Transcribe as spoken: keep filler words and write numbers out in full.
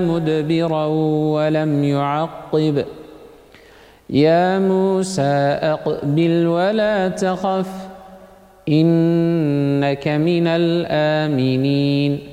مدبرا ولم يعقب يا موسى أقبل ولا تخف إنك من الآمنين